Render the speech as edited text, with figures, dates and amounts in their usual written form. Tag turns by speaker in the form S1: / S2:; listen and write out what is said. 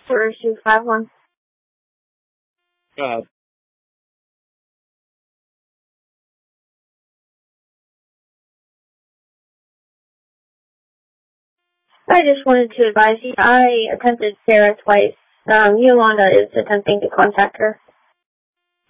S1: 4251.
S2: Go ahead.
S1: I just wanted to advise you, I attempted Sarah twice. Yolanda is attempting to contact her.